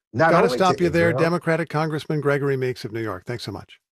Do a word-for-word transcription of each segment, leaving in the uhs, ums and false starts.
Not Got to only stop to you there, Israel. Democratic Congressman Gregory Meeks of New York. Thanks so much.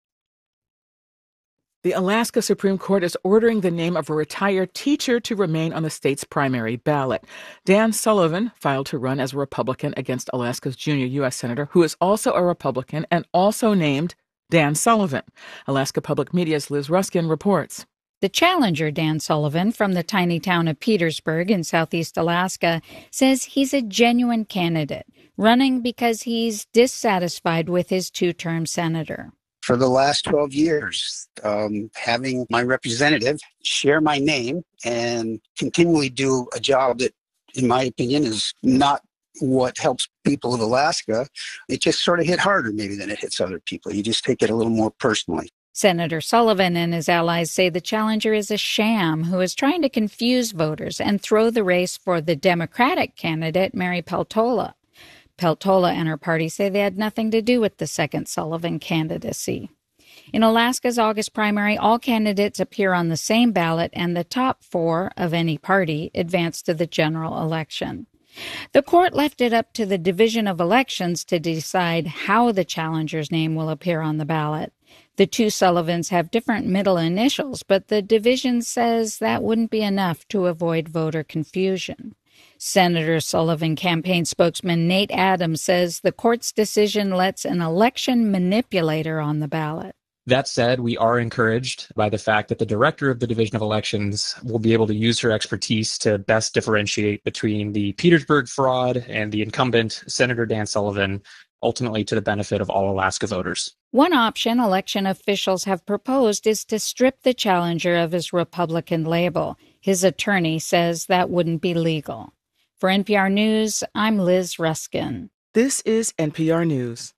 The Alaska Supreme Court is ordering the name of a retired teacher to remain on the state's primary ballot. Dan Sullivan filed to run as a Republican against Alaska's junior U S senator, who is also a Republican and also named Dan Sullivan. Alaska Public Media's Liz Ruskin reports. The challenger, Dan Sullivan, from the tiny town of Petersburg in southeast Alaska, says he's a genuine candidate, running because he's dissatisfied with his two-term senator. For the last twelve years, um, having my representative share my name and continually do a job that, in my opinion, is not what helps people of Alaska, it just sort of hit harder maybe than it hits other people. You just take it a little more personally. Senator Sullivan and his allies say the challenger is a sham who is trying to confuse voters and throw the race for the Democratic candidate, Mary Peltola. Peltola and her party say they had nothing to do with the second Sullivan candidacy. In Alaska's August primary, all candidates appear on the same ballot, and the top four of any party advance to the general election. The court left it up to the Division of Elections to decide how the challenger's name will appear on the ballot. The two Sullivans have different middle initials, but the division says that wouldn't be enough to avoid voter confusion. Senator Sullivan campaign spokesman Nate Adams says the court's decision lets an election manipulator on the ballot. That said, we are encouraged by the fact that the director of the Division of Elections will be able to use her expertise to best differentiate between the Petersburg fraud and the incumbent Senator Dan Sullivan, ultimately to the benefit of all Alaska voters. One option election officials have proposed is to strip the challenger of his Republican label. His attorney says that wouldn't be legal. For N P R News, I'm Liz Ruskin. This is N P R News.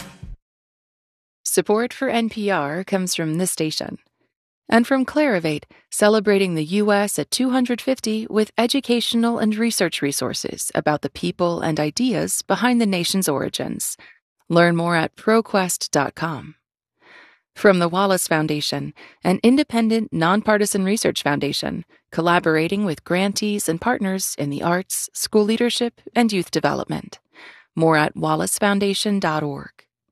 Support for N P R comes from this station. And from Clarivate, celebrating the U S at two hundred fifty with educational and research resources about the people and ideas behind the nation's origins. Learn more at proquest dot com. From the Wallace Foundation, an independent, nonpartisan research foundation, collaborating with grantees and partners in the arts, school leadership, and youth development. More at wallace foundation dot org.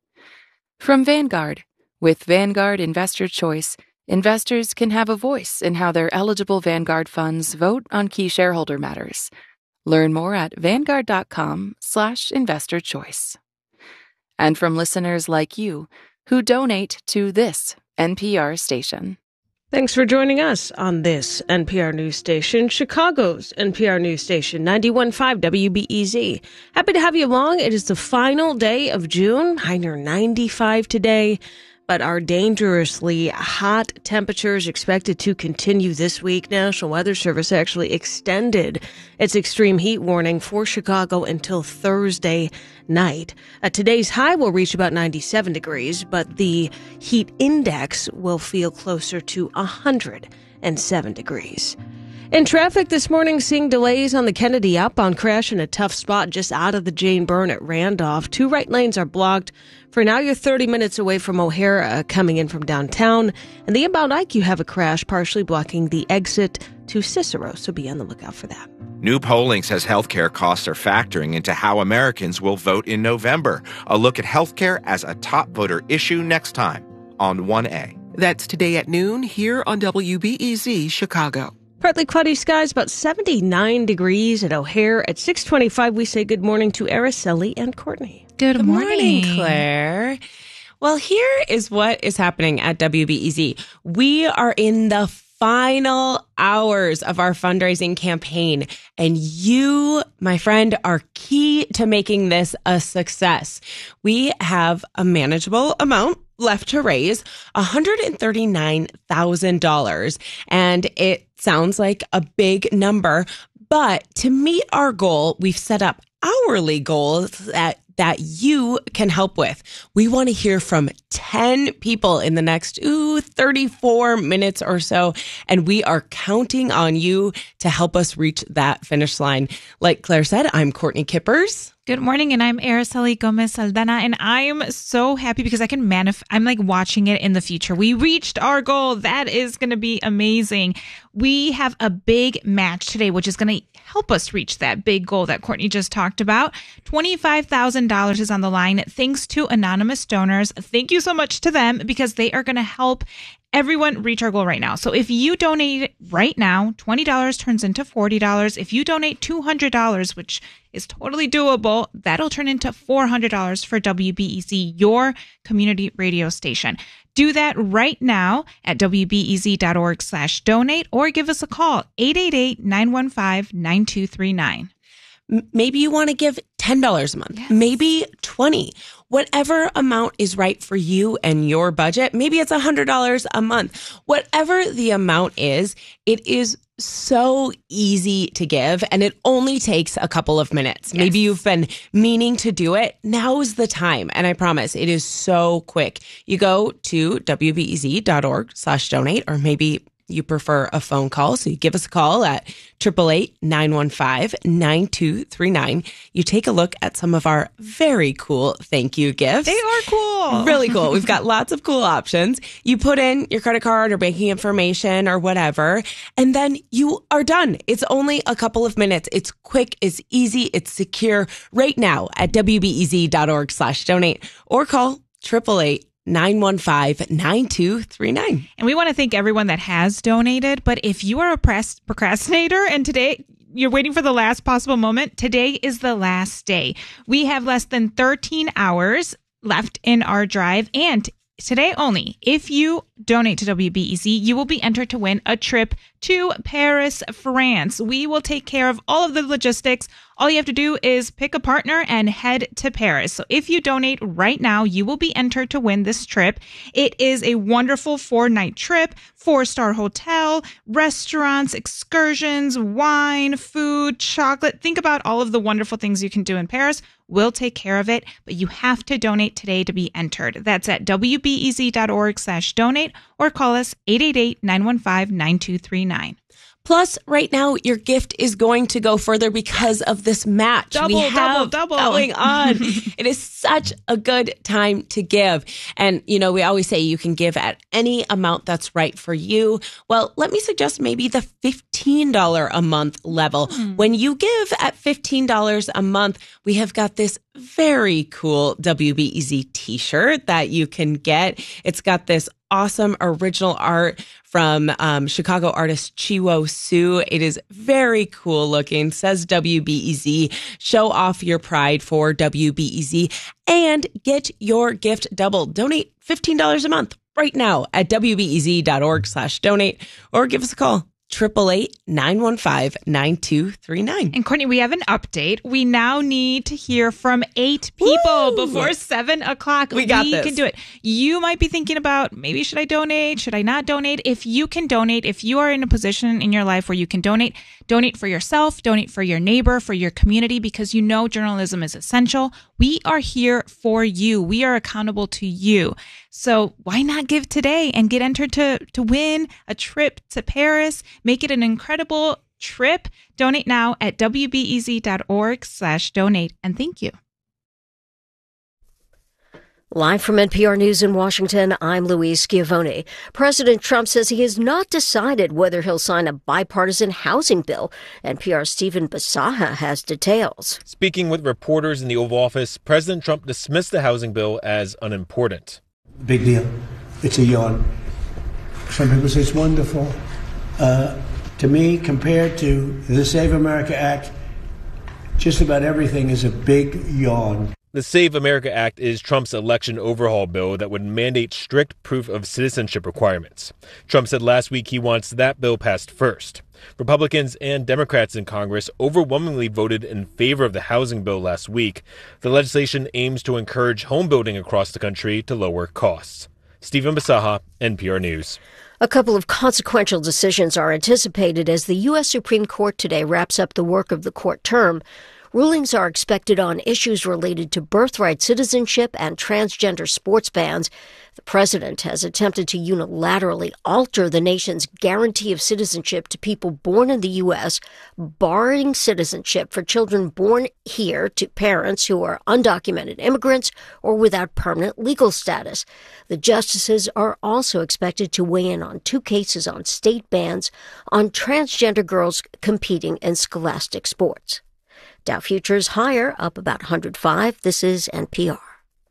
From Vanguard, with Vanguard Investor Choice, investors can have a voice in how their eligible Vanguard funds vote on key shareholder matters. Learn more at vanguard dot com slash investor choice. And from listeners like you, who donate to this N P R station. Thanks for joining us on this N P R News Station, Chicago's N P R News Station, ninety-one point five W B E Z. Happy to have you along. It is the final day of June, high near ninety-five today. But our dangerously hot temperatures expected to continue this week. National Weather Service actually extended its extreme heat warning for Chicago until Thursday night. Uh, today's high will reach about ninety-seven degrees, but the heat index will feel closer to one hundred seven degrees. In traffic this morning, seeing delays on the Kennedy outbound crash in a tough spot just out of the Jane Byrne at Randolph. Two right lanes are blocked. For now, you're thirty minutes away from O'Hara coming in from downtown. And the inbound Ike, you have a crash partially blocking the exit to Cicero, so be on the lookout for that. New polling says healthcare costs are factoring into how Americans will vote in November. A look at healthcare as a top voter issue next time on one A. That's today at noon here on W B E Z Chicago. Partly cloudy skies, about seventy-nine degrees at O'Hare. At six twenty-five, we say good morning to Araceli and Courtney. Good, good morning, Claire. Well, here is what is happening at W B E Z. We are in the final hours of our fundraising campaign, and you, my friend, are key to making this a success. We have a manageable amount left to raise, one hundred thirty-nine thousand dollars, and it sounds like a big number, but to meet our goal, we've set up hourly goals that that you can help with. We want to hear from ten people in the next, ooh, thirty-four minutes or so. And we are counting on you to help us reach that finish line. Like Claire said, I'm Courtney Kippers. Good morning, and I'm Araceli Gomez Saldana, and I'm so happy because I can manif- I'm like watching it in the future. We reached our goal. That is going to be amazing. We have a big match today, which is going to help us reach that big goal that Courtney just talked about. twenty-five thousand dollars is on the line thanks to anonymous donors. Thank you so much to them because they are going to help everyone reach our goal right now. So if you donate right now, twenty dollars turns into forty dollars. If you donate two hundred dollars, which is totally doable, that'll turn into four hundred dollars for W B E Z, your community radio station. Do that right now at W B E Z dot org slash donate or give us a call, eight eight eight, nine one five, nine two three nine. Maybe you want to give ten dollars a month, yes. Maybe twenty dollars. Whatever amount is right for you and your budget. Maybe it's one hundred dollars a month. Whatever the amount is, it is so easy to give, and it only takes a couple of minutes. Yes. Maybe you've been meaning to do it. Now's the time, and I promise it is so quick. You go to W B E Z dot org slash donate, or maybe you prefer a phone call, so you give us a call at eight eight eight, nine one five, nine two three nine. You take a look at some of our very cool thank you gifts. They are cool. Really cool. We've got lots of cool options. You put in your credit card or banking information or whatever, and then you are done. It's only a couple of minutes. It's quick, it's easy, it's secure. Right now at W B E Z dot org slash donate or call eight eight eight, nine one five, nine two three nine. And we want to thank everyone that has donated. But if you are a press procrastinator and today you're waiting for the last possible moment, today is the last day. We have less than thirteen hours left in our drive. And today only, if you donate to W B E Z, you will be entered to win a trip to Paris, France. We will take care of all of the logistics. All you have to do is pick a partner and head to Paris. So if you donate right now, you will be entered to win this trip. It is a wonderful four-night trip, four-star hotel, restaurants, excursions, wine, food, chocolate. Think about all of the wonderful things you can do in Paris. We'll take care of it, but you have to donate today to be entered. That's at W B E Z dot org slash donate or call us eight eight eight, nine one five, nine two three nine. Plus, right now, your gift is going to go further because of this match double, we have double, double. going on. It is such a good time to give. And, you know, we always say you can give at any amount that's right for you. Well, let me suggest maybe the fifteen dollars a month level. Mm. When you give at fifteen dollars a month, we have got this very cool W B E Z t-shirt that you can get. It's got this awesome original art from um, Chicago artist Chiwo Su. It is very cool looking, says W B E Z. Show off your pride for W B E Z and get your gift doubled. Donate fifteen dollars a month right now at W B E Z dot org slash donate or give us a call. eight eight eight, nine one five, nine two three nine. And Courtney, we have an update. We now need to hear from eight people Woo! before seven o'clock. We got we this. can do it. You might be thinking about, maybe should I donate? Should I not donate? If you can donate, if you are in a position in your life where you can donate, donate for yourself, donate for your neighbor, for your community, because you know journalism is essential. We are here for you. We are accountable to you. So why not give today and get entered to, to win a trip to Paris? Make it an incredible trip. Donate now at W B E Z dot org slash donate. And thank you. Live from N P R News in Washington, I'm Louise Schiavone. President Trump says he has not decided whether he'll sign a bipartisan housing bill. N P R's Stephen Basaha has details. Speaking with reporters in the Oval Office, President Trump dismissed the housing bill as unimportant. Big deal. It's a yawn. Some people say it's wonderful. Uh, to me, compared to the Save America Act, just about everything is a big yawn. The Save America Act is Trump's election overhaul bill that would mandate strict proof of citizenship requirements. Trump said last week he wants that bill passed first. Republicans and Democrats in Congress overwhelmingly voted in favor of the housing bill last week. The legislation aims to encourage home building across the country to lower costs. Stephen Basaha, N P R News. A couple of consequential decisions are anticipated as the U S Supreme Court today wraps up the work of the court term. Rulings are expected on issues related to birthright citizenship and transgender sports bans. The president has attempted to unilaterally alter the nation's guarantee of citizenship to people born in the U S, barring citizenship for children born here to parents who are undocumented immigrants or without permanent legal status. The justices are also expected to weigh in on two cases on state bans on transgender girls competing in scholastic sports. Dow futures higher, up about one hundred five. This is N P R.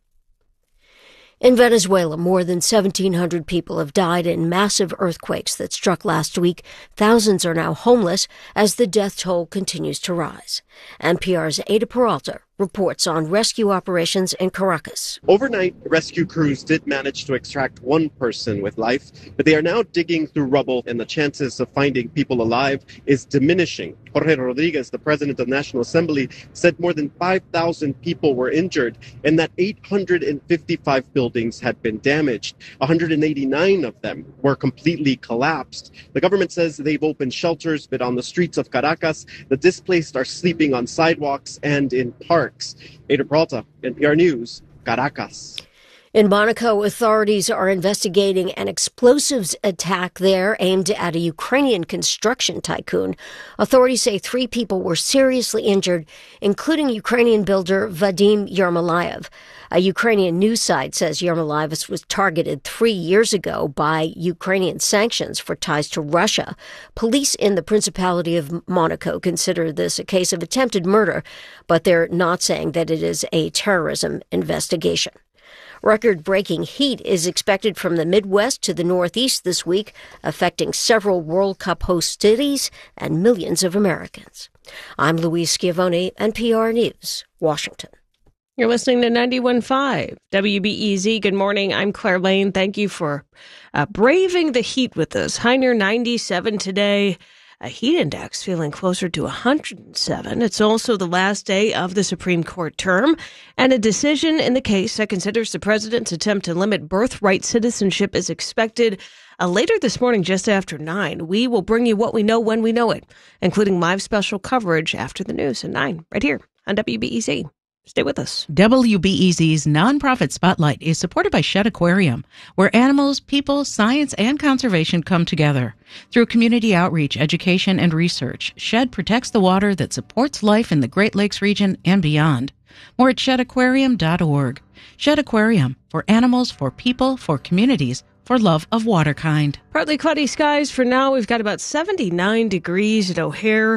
In Venezuela, more than seventeen hundred people have died in massive earthquakes that struck last week. Thousands are now homeless as the death toll continues to rise. N P R's Ada Peralta reports on rescue operations in Caracas. Overnight, rescue crews did manage to extract one person with life, but they are now digging through rubble, and the chances of finding people alive is diminishing. Jorge Rodriguez, the president of the National Assembly, said more than five thousand people were injured and that eight hundred fifty-five buildings had been damaged. one hundred eighty-nine of them were completely collapsed. The government says they've opened shelters, but on the streets of Caracas, the displaced are sleeping on sidewalks and in parks. Ada Peralta, N P R News, Caracas. In Monaco, authorities are investigating an explosives attack there aimed at a Ukrainian construction tycoon. Authorities say three people were seriously injured, including Ukrainian builder Vadim Yermolayev. A Ukrainian news site says Yermolayev was targeted three years ago by Ukrainian sanctions for ties to Russia. Police in the Principality of Monaco consider this a case of attempted murder, but they're not saying that it is a terrorism investigation. Record-breaking heat is expected from the Midwest to the Northeast this week, affecting several World Cup host cities and millions of Americans. I'm Louise Schiavone, N P R News, Washington. You're listening to ninety-one point five W B E Z. Good morning. I'm Claire Lane. Thank you for uh, braving the heat with us. High near ninety-seven today. A heat index feeling closer to one hundred seven. It's also the last day of the Supreme Court term, and a decision in the case that considers the president's attempt to limit birthright citizenship is expected uh, later this morning, just after nine. We will bring you what we know when we know it, including live special coverage after the news at nine, right here on W B E Z. Stay with us. W B E Z's nonprofit Spotlight is supported by Shedd Aquarium, where animals, people, science, and conservation come together. Through community outreach, education, and research, Shedd protects the water that supports life in the Great Lakes region and beyond. More at shedd aquarium dot org. Shedd Aquarium, for animals, for people, for communities, for love of water kind. Partly cloudy skies for now. We've got about seventy-nine degrees at O'Hare.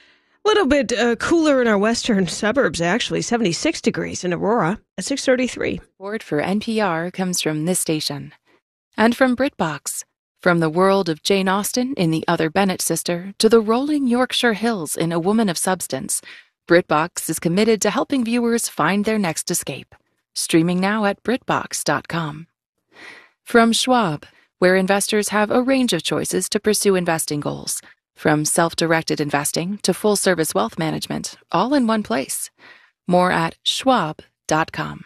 A little bit uh, cooler in our western suburbs, actually. seventy-six degrees in Aurora at six thirty-three. Support for N P R comes from this station. And from BritBox. From the world of Jane Austen in The Other Bennett Sister to the rolling Yorkshire Hills in A Woman of Substance, BritBox is committed to helping viewers find their next escape. Streaming now at brit box dot com. From Schwab, where investors have a range of choices to pursue investing goals. From self-directed investing to full-service wealth management, all in one place. More at schwab dot com.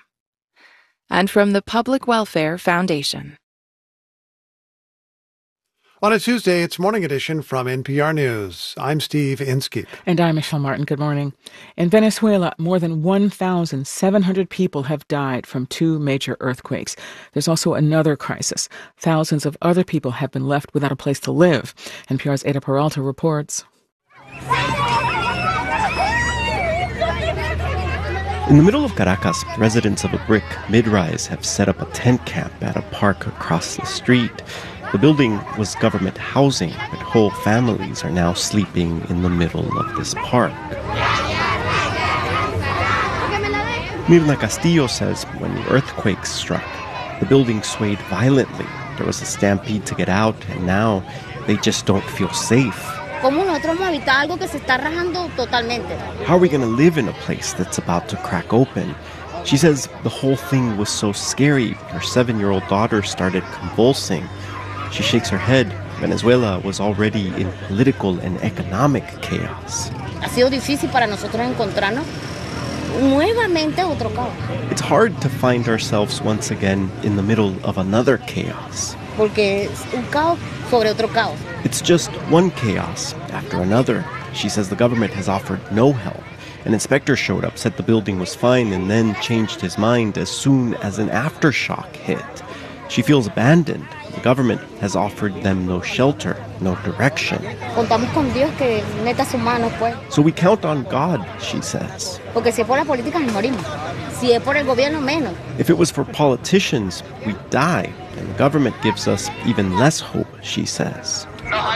And from the Public Welfare Foundation. On a Tuesday, it's Morning Edition from N P R News. I'm Steve Inskeep. And I'm Michelle Martin. Good morning. In Venezuela, more than one thousand seven hundred people have died from two major earthquakes. There's also another crisis. Thousands of other people have been left without a place to live. N P R's Ada Peralta reports. In the middle of Caracas, residents of a brick mid-rise have set up a tent camp at a park across the street. The building was government housing, but whole families are now sleeping in the middle of this park. Mirna Castillo says when the earthquake struck, the building swayed violently. There was a stampede to get out, and now they just don't feel safe. How are we going to live in a place that's about to crack open? She says the whole thing was so scary, her seven-year-old daughter started convulsing. She shakes her head. Venezuela was already in political and economic chaos. It's hard to find ourselves once again in the middle of another chaos. It's just one chaos after another. She says the government has offered no help, An inspector showed up, said the building was fine, and then changed his mind as soon as an aftershock hit. She feels abandoned. The government has offered them no shelter, no direction. So we count on God, she says. If it was for politicians, we'd die, and the government gives us even less hope, she says.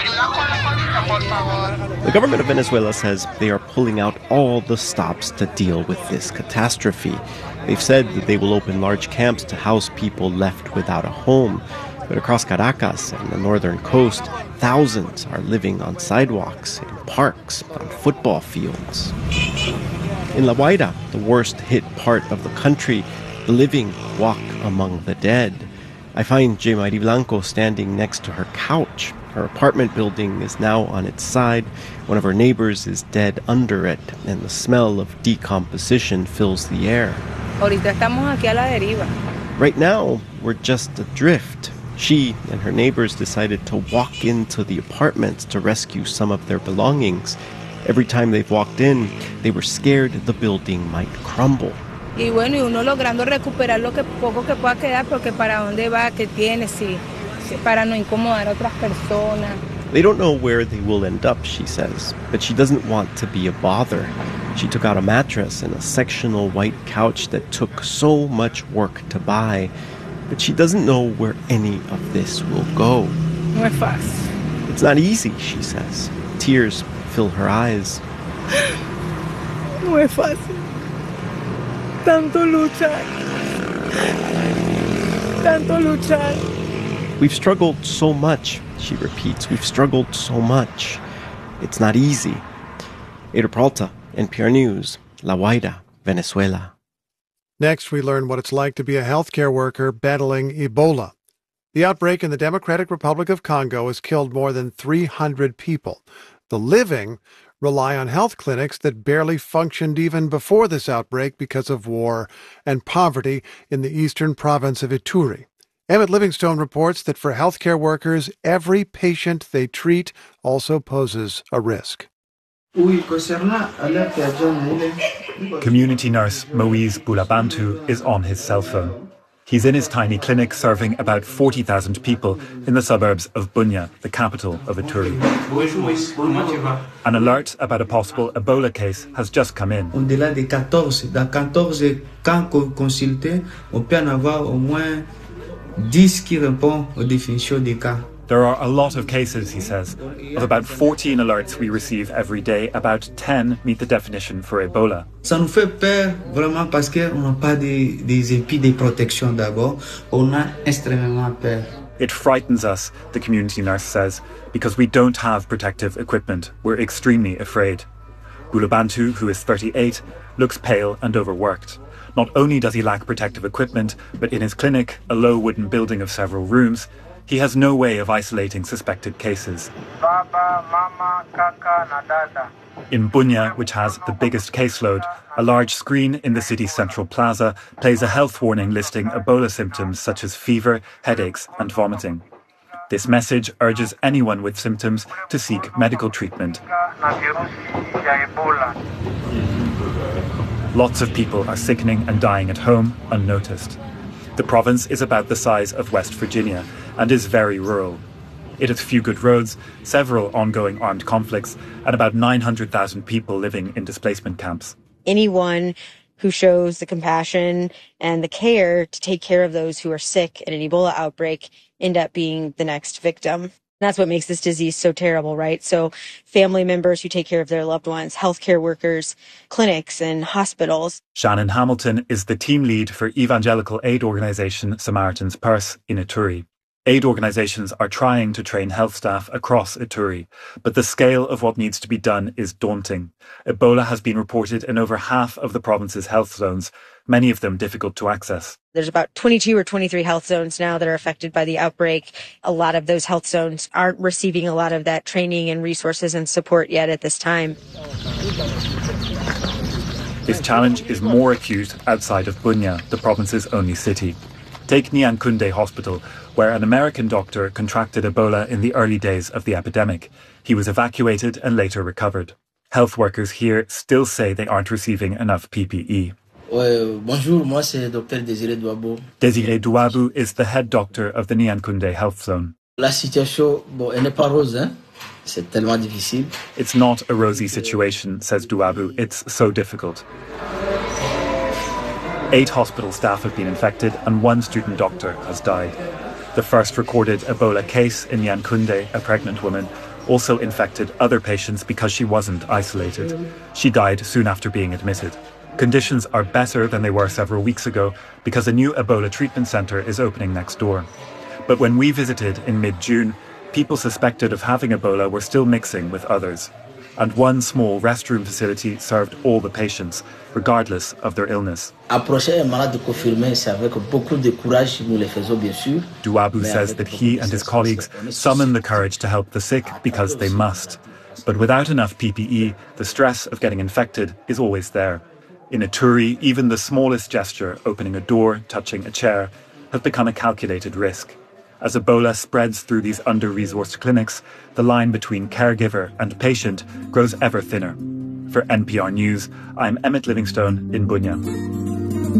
The government of Venezuela says they are pulling out all the stops to deal with this catastrophe. They've said that they will open large camps to house people left without a home. But across Caracas and the northern coast, thousands are living on sidewalks, in parks, on football fields. In La Guaira, the worst-hit part of the country, the living walk among the dead. I find J. Marie Blanco standing next to her couch. Her apartment building is now on its side. One of her neighbors is dead under it, and the smell of decomposition fills the air. Right now, we're just adrift. She and her neighbors decided to walk into the apartments to rescue some of their belongings. Every time they've walked in, they were scared the building might crumble. Y bueno, y uno logrando recuperar lo que poco que pueda quedar, porque para dónde va, qué tiene, si, si para no incomodar a otras personas. They don't know where they will end up, she says, but she doesn't want to be a bother. She took out a mattress and a sectional white couch that took so much work to buy, but she doesn't know where any of this will go. No es fácil. It's not easy, she says. Tears fill her eyes. No es fácil. Tanto luchar. Tanto luchar. We've struggled so much, she repeats. We've struggled so much. It's not easy. Ada Peralta, N P R News, La Guaira, Venezuela. Next, we learn what it's like to be a healthcare worker battling Ebola. The outbreak in the Democratic Republic of Congo has killed more than three hundred people. The living rely on health clinics that barely functioned even before this outbreak because of war and poverty in the eastern province of Ituri. Emmett Livingstone reports that for healthcare workers, every patient they treat also poses a risk. Community nurse Moise Boulabantu is on his cell phone. He's in his tiny clinic serving about forty thousand people in the suburbs of Bunia, the capital of Ituri. An alert about a possible Ebola case has just come in. Au-delà des quatorze, dans quatorze cas consultés, on peut en avoir au moins dix qui répondent aux définitions des cas. There are a lot of cases, he says. Of about fourteen alerts we receive every day, about ten meet the definition for Ebola. Ça nous fait peur vraiment parce qu'on n'a pas des, des épis de protection d'abord. On a extrêmement peur. It frightens us, the community nurse says, because we don't have protective equipment. We're extremely afraid. Boulabantu, who is thirty-eight, looks pale and overworked. Not only does he lack protective equipment, but in his clinic, a low wooden building of several rooms, he has no way of isolating suspected cases. Baba, mama, kaka, na dada. In Bunia, which has the biggest caseload, a large screen in the city's central plaza plays a health warning listing Ebola symptoms such as fever, headaches, and vomiting. This message urges anyone with symptoms to seek medical treatment. Lots of people are sickening and dying at home unnoticed. The province is about the size of West Virginia and is very rural. It has few good roads, several ongoing armed conflicts, and about nine hundred thousand people living in displacement camps. Anyone who shows the compassion and the care to take care of those who are sick in an Ebola outbreak end up being the next victim. That's what makes this disease so terrible, right? So family members who take care of their loved ones, healthcare workers, clinics and hospitals. Shannon Hamilton is the team lead for evangelical aid organisation Samaritan's Purse in Ituri. Aid organisations are trying to train health staff across Ituri, but the scale of what needs to be done is daunting. Ebola has been reported in over half of the province's health zones, many of them difficult to access. There's about twenty-two or twenty-three health zones now that are affected by the outbreak. A lot of those health zones aren't receiving a lot of that training and resources and support yet at this time. This challenge is more acute outside of Bunia, the province's only city. Take Nyankunde Hospital, where an American doctor contracted Ebola in the early days of the epidemic. He was evacuated and later recovered. Health workers here still say they aren't receiving enough P P E. Uh, bonjour, moi c'est Docteur Désiré Douabo. Désiré Douabo is the head doctor of the Nyankunde Health Zone. La situation, bon, elle n'est pas rose, hein? C'est tellement difficile. It's not a rosy situation, says Douabo. It's so difficult. Eight hospital staff have been infected and one student doctor has died. The first recorded Ebola case in Nyankunde, a pregnant woman, also infected other patients because she wasn't isolated. She died soon after being admitted. Conditions are better than they were several weeks ago because a new Ebola treatment centre is opening next door. But when we visited in mid-June, people suspected of having Ebola were still mixing with others. And one small restroom facility served all the patients, regardless of their illness. Douabo says that he and his colleagues summon the courage to help the sick because they must. But without enough P P E, the stress of getting infected is always there. In Ituri, even the smallest gesture, opening a door, touching a chair, have become a calculated risk. As Ebola spreads through these under-resourced clinics, the line between caregiver and patient grows ever thinner. For N P R News, I'm Emmett Livingstone in Bunia.